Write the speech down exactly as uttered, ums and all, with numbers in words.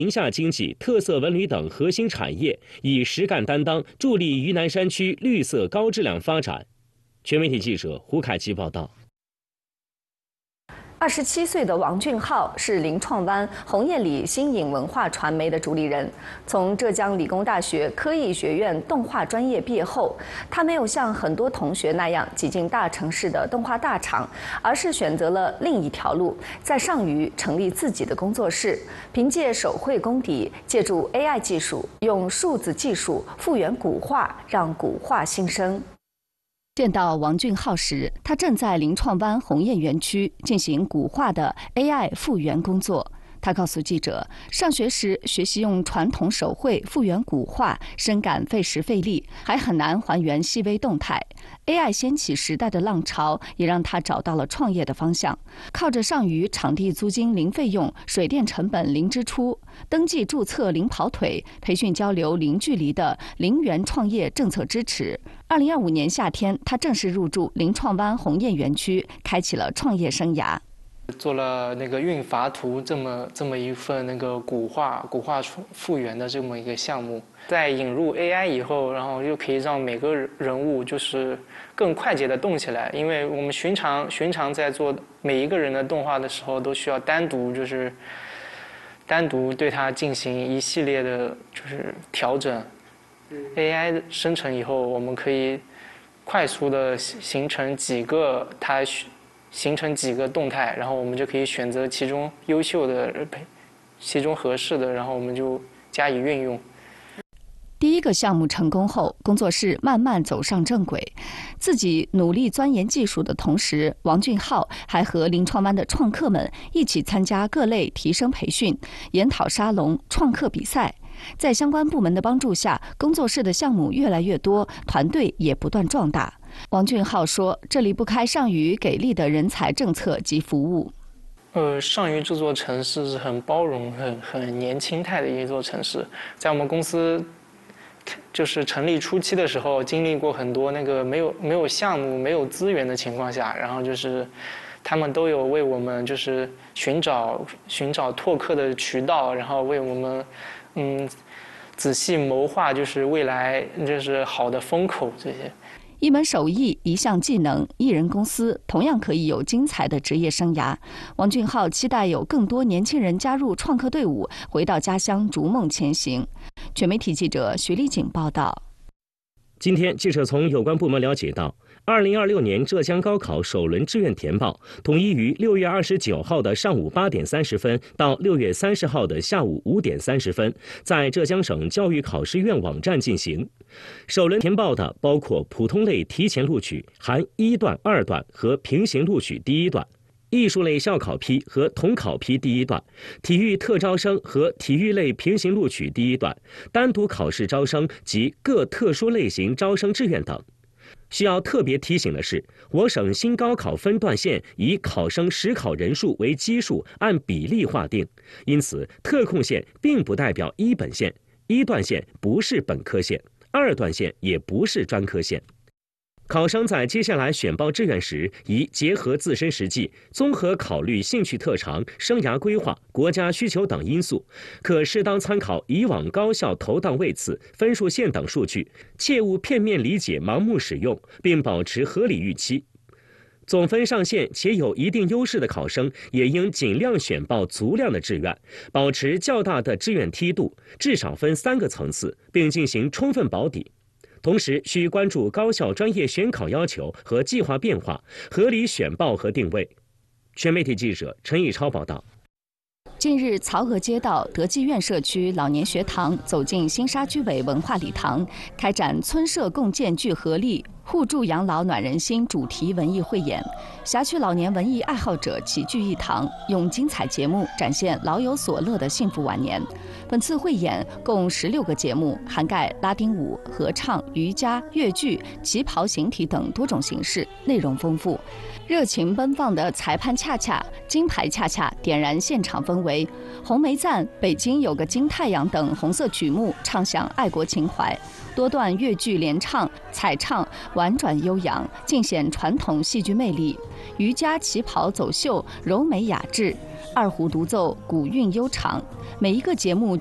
宁夏经济、特色文旅等核心产业，以实干担当，助力云南山区绿色高质量发展。全媒体记者胡凯奇报道。 二十七岁的王俊浩是临创湾红叶里新颖文化传媒的主理人。从浙江理工大学科艺学院动画专业毕业后，他没有像很多同学那样挤进大城市的动画大厂，而是选择了另一条路，在上虞成立自己的工作室，凭借手绘功底，借助 A I 技术，用数字技术复原古画，让古画新生。见到王俊浩时，他正在临创湾红叶园区进行古画的 A I 复原工作。他告诉记者，上学时学习用传统手绘复原古画，深感费时费力，还很难还原细微动态。A I 掀起时代的浪潮，也让他找到了创业的方向。靠着上虞场地租金零费用、水电成本零支出、登记注册零跑腿、培训交流零距离的零元创业政策支持，二零二五年夏天，他正式入驻临创湾红叶园区，开启了创业生涯。 做了那个运筏图这么这么一份那个古画古画复原的这么一个项目，在引入 A I 以后，然后就可以让每个人物就是更快捷的动起来。因为我们寻常寻常在做每一个人的动画的时候，都需要单独就是单独对它进行一系列的就是调整。A I 生成以后，我们可以快速的形成几个它。形成几个动态，然后我们就可以选择其中优秀的、其中合适的，然后我们就加以运用。 第一个项目成功后，工作室慢慢走上正轨。自己努力钻研技术的同时，王俊浩还和临创湾的创客们一起参加各类提升培训、研讨沙龙、创客比赛。在相关部门的帮助下，工作室的项目越来越多，团队也不断壮大。王俊浩说：“这离不开上虞给力的人才政策及服务。 呃，上虞这座城市是很包容、很很年轻态的一座城市。在我们公司就是成立初期的时候，经历过很多那个没有没有项目、没有资源的情况下，然后就是他们都有为我们就是寻找寻找拓客的渠道，然后为我们嗯仔细谋划，就是未来就是好的风口这些。” 一门手艺，一项技能，一人公司同样可以有精彩的职业生涯。王俊浩期待有更多年轻人加入创客队伍，回到家乡逐梦前行。全媒体记者徐丽景报道。 今天，记者从有关部门了解到，二零二六年浙江高考首轮志愿填报统一于六月二十九号的上午八点三十分到六月三十号的下午五点三十分，在浙江省教育考试院网站进行。首轮填报的包括普通类提前录取含一段、二段和平行录取第一段，艺术类校考批和统考批第一段，体育特招生和体育类平行录取第一段，单独考试招生及各特殊类型招生志愿等。需要特别提醒的是，我省新高考分段线以考生实考人数为基数，按比例划定，因此特控线并不代表一本线，一段线不是本科线，二段线也不是专科线。考生在接下来选报志愿时，宜结合自身实际，综合考虑兴趣特长、生涯规划、国家需求等因素，可适当参考以往高校投档位次、分数线等数据，切勿片面理解、盲目使用，并保持合理预期。总分上线且有一定优势的考生，也应尽量选报足量的志愿，保持较大的志愿梯度，至少分三个层次，并进行充分保底。同时，需关注高校专业选考要求和计划变化，合理选报和定位。全媒体记者陈以超报道。 近日，曹娥街道德济苑社区老年学堂走进新沙居委文化礼堂，开展村社共建聚合力、互助养老暖人心主题文艺汇演。辖区老年文艺爱好者齐聚一堂，用精彩节目展现老有所乐的幸福晚年。本次汇演共十六个节目，涵盖拉丁舞、合唱、瑜伽、越剧、旗袍形体等多种形式，内容丰富。热情奔放的裁判恰恰、金牌恰恰点燃现场氛围，红梅赞、北京有个金太阳等红色曲目唱响爱国情怀。 多段越剧连唱、彩唱婉转悠扬，尽显传统戏剧魅力；瑜伽旗袍走秀柔美雅致，二胡独奏古韵悠长。每一个节目